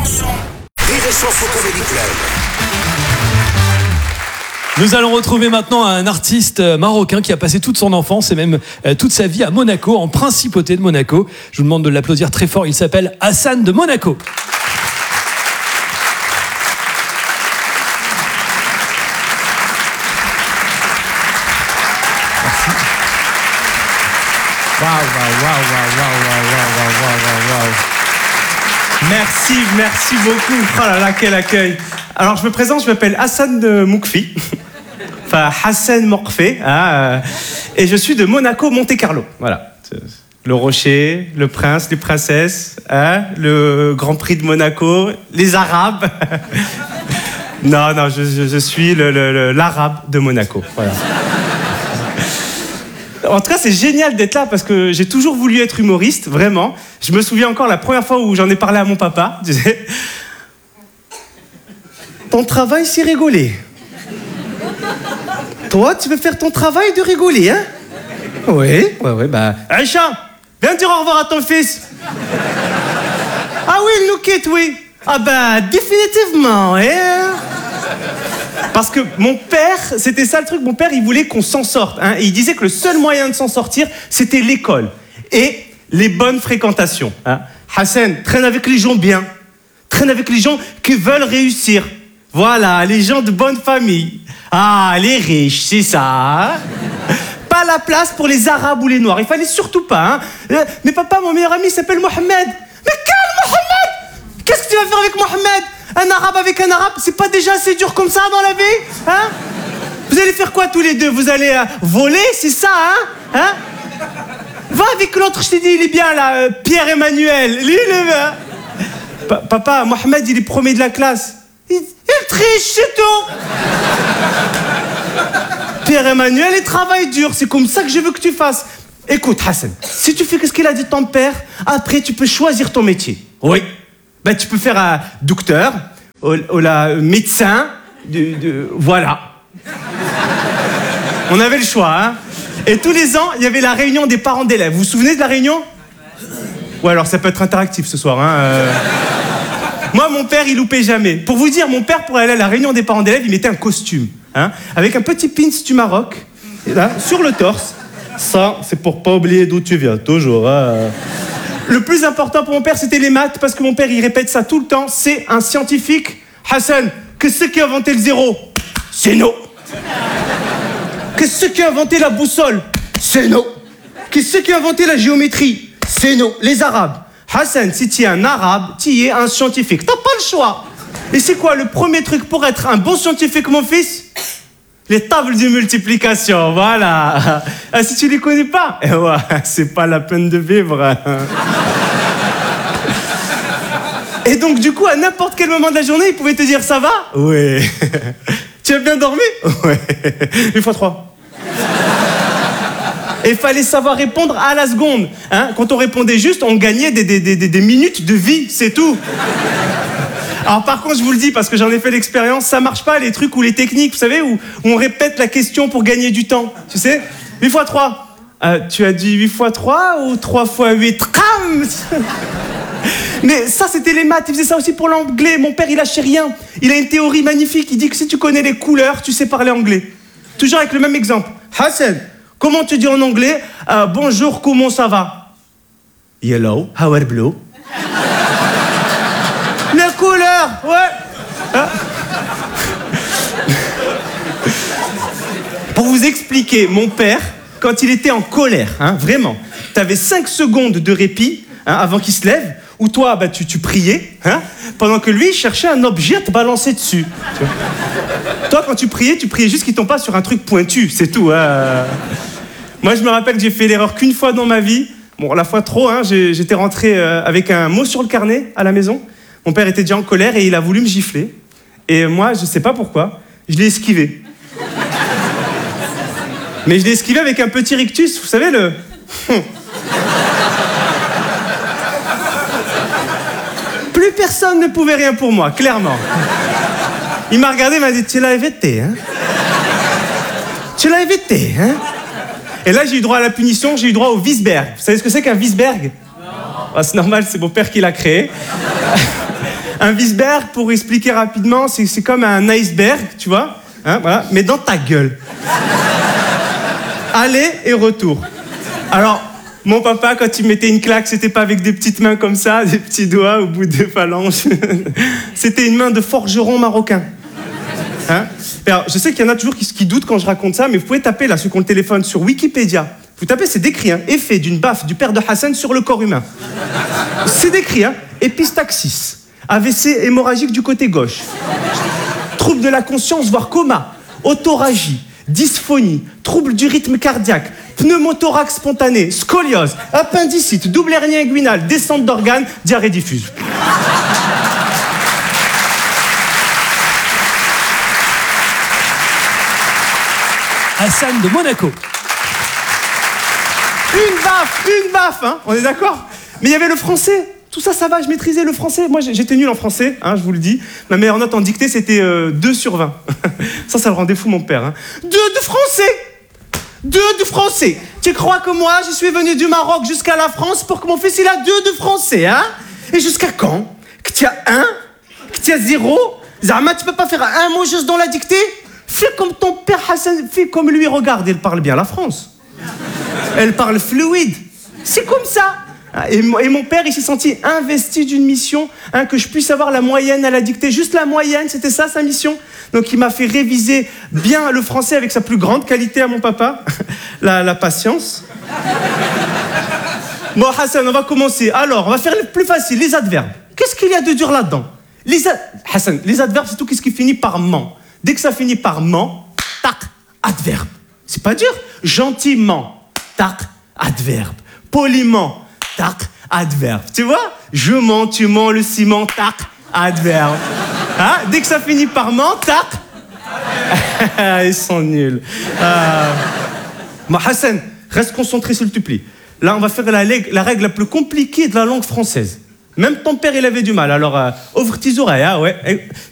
chanson. Rire et Chanson Comedy Club. Nous allons retrouver maintenant un artiste marocain qui a passé toute son enfance et même toute sa vie à Monaco, en principauté de Monaco. Je vous demande de l'applaudir très fort. Il s'appelle Hassan de Monaco. Merci beaucoup. Oh là là, quel accueil. Alors, je me présente, je m'appelle Hassan de Moukfi. Enfin, Hassan Moukfi. Et je suis de Monaco, Monte-Carlo. Voilà. Le Rocher, le Prince, les Princesses, le Grand Prix de Monaco, les Arabes. Non, je suis l'Arabe de Monaco. Voilà. En tout cas, c'est génial d'être là parce que j'ai toujours voulu être humoriste, vraiment. Je me souviens encore la première fois où j'en ai parlé à mon papa. Je disais, ton travail, c'est rigoler. Toi, tu veux faire ton travail de rigoler, hein? Oui, bah... Aïcha, viens dire au revoir à ton fils. Ah oui, il nous quitte, oui. Ah bah, définitivement, hein? Parce que mon père, c'était ça le truc, mon père, il voulait qu'on s'en sorte. Hein, et il disait que le seul moyen de s'en sortir, c'était l'école et les bonnes fréquentations. Hein. Hassan, traîne avec les gens bien. Traîne avec les gens qui veulent réussir. Voilà, les gens de bonne famille. Ah, les riches, c'est ça. Hein. Pas la place pour les Arabes ou les Noirs. Il fallait surtout pas. Hein. Mais papa, mon meilleur ami s'appelle Mohamed. Mais calme, Mohamed! Qu'est-ce que tu vas faire avec Mohamed? Un arabe avec un arabe, c'est pas déjà assez dur comme ça dans la vie, hein? Vous allez faire quoi tous les deux? Vous allez voler, c'est ça, hein? Va avec l'autre, je t'ai dit, il est bien là, Pierre-Emmanuel. Lui, il est... Papa, Mohamed, il est premier de la classe. Il triche, c'est tout. Pierre-Emmanuel, il travaille dur, c'est comme ça que je veux que tu fasses. Écoute, Hassan, si tu fais ce qu'il a dit ton père, après tu peux choisir ton métier. Oui. Ben, tu peux faire un docteur, ou médecin, voilà. On avait le choix, hein. Et tous les ans, il y avait la réunion des parents d'élèves. Vous vous souvenez de la réunion? Ouais, alors ça peut être interactif ce soir, hein. Moi, mon père, il loupait jamais. Pour vous dire, mon père, pour aller à la réunion des parents d'élèves, il mettait un costume, hein, avec un petit pins du Maroc, là, sur le torse. Ça, c'est pour pas oublier d'où tu viens, toujours, hein. Le plus important pour mon père, c'était les maths, parce que mon père, il répète ça tout le temps. C'est un scientifique. Hassan, qu'est-ce qui a inventé le zéro? C'est nous. Qu'est-ce qui a inventé la boussole? C'est nous. Qu'est-ce qui a inventé la géométrie? C'est nous, les Arabes. Hassan, si tu es un Arabe, tu es un scientifique. T'as pas le choix. Et c'est quoi le premier truc pour être un bon scientifique, mon fils? Les tables de multiplication, voilà. Ah, si tu les connais pas, ouais, c'est pas la peine de vivre. Et donc, du coup, à n'importe quel moment de la journée, il pouvait te dire, ça va? Oui. Tu as bien dormi? Oui. 8 x 3. Et il fallait savoir répondre à la seconde. Hein? Quand on répondait juste, on gagnait des minutes de vie, c'est tout. Alors par contre, je vous le dis, parce que j'en ai fait l'expérience, ça marche pas les trucs ou les techniques, vous savez, où on répète la question pour gagner du temps. Tu sais, 8 x 3. Tu as dit 8 x 3 ou 3 x 8? Mais ça, c'était les maths. Il faisait ça aussi pour l'anglais. Mon père, il lâchait rien. Il a une théorie magnifique. Il dit que si tu connais les couleurs, tu sais parler anglais. Toujours avec le même exemple. Hassan, comment tu dis en anglais bonjour, comment ça va? Yellow, how are blue? Les couleurs, ouais. Hein? Pour vous expliquer, mon père, quand il était en colère, hein, vraiment, t'avais 5 secondes de répit, hein, avant qu'il se lève, où toi, bah, tu priais, hein, pendant que lui, il cherchait un objet à te balancer dessus. Toi, quand tu priais juste qu'il tombe pas sur un truc pointu, c'est tout. Hein. Moi, je me rappelle que j'ai fait l'erreur qu'une fois dans ma vie. Bon, la fois trop, hein, j'étais rentré avec un mot sur le carnet à la maison. Mon père était déjà en colère et il a voulu me gifler. Et moi, je sais pas pourquoi, je l'ai esquivé. Mais je l'ai esquivé avec un petit rictus, vous savez, le... Plus personne ne pouvait rien pour moi, clairement. Il m'a regardé, il m'a dit, tu l'as évité, hein? Tu l'as évité, hein? Et là, j'ai eu droit à la punition, j'ai eu droit au Wiesberg. Vous savez ce que c'est qu'un Wiesberg? Non. Ah, c'est normal, c'est mon père qui l'a créé. Un iceberg, pour expliquer rapidement, c'est comme un iceberg, tu vois, hein, voilà, mais dans ta gueule. Aller et retour. Alors, mon papa, quand il mettait une claque, c'était pas avec des petites mains comme ça, des petits doigts au bout des phalanges. C'était une main de forgeron marocain. Hein? Alors, je sais qu'il y en a toujours qui doutent quand je raconte ça, mais vous pouvez taper, là, ceux qui ont le téléphone, sur Wikipédia. Vous tapez, c'est décrit, hein, effet d'une baffe du père de Hassan sur le corps humain. C'est décrit, hein, épistaxis, AVC hémorragique du côté gauche, trouble de la conscience, voire coma, autorragie, dysphonie, trouble du rythme cardiaque, pneumothorax spontané, scoliose, appendicite, double hernie inguinale, descente d'organes, diarrhée diffuse. Hassan de Monaco. Une baffe, hein, on est d'accord? Mais il y avait le français. Tout ça, ça va, je maîtrisais le français. Moi, j'étais nul en français, hein, je vous le dis. Ma meilleure note en dictée, c'était 2 sur 20. Ça le rendait fou, mon père. Hein. 2 de français. 2 de français. Tu crois que moi, je suis venu du Maroc jusqu'à la France pour que mon fils, il a 2 de français, hein? Et jusqu'à quand? Que tu as 1? Que tu as 0? Zama, tu peux pas faire un mot juste dans la dictée? Fais comme ton père Hassan, fais comme lui, regarde, il parle bien la France. Elle parle fluide. C'est comme ça. Et mon père, il s'est senti investi d'une mission, hein, que je puisse avoir la moyenne à la dictée. Juste la moyenne, c'était ça sa mission. Donc il m'a fait réviser bien le français avec sa plus grande qualité à mon papa, la patience. Bon Hassan, on va commencer. Alors, on va faire le plus facile, les adverbes. Qu'est-ce qu'il y a de dur là-dedans? Hassan, les adverbes, c'est tout ce qui finit par ment. Dès que ça finit par ment, tac, adverbe. C'est pas dur. Gentiment, tac, adverbe. Poliment, tac, adverbe. Tu vois? Je mens, tu mens, le ciment, tac, adverbe. Hein? Dès que ça finit par ment, tac. Ils sont nuls. Bon, Hassan, reste concentré s'il te plaît. Là, on va faire la règle la plus compliquée de la langue française. Même ton père, il avait du mal. Alors, ouvre tes oreilles, hein, ouais.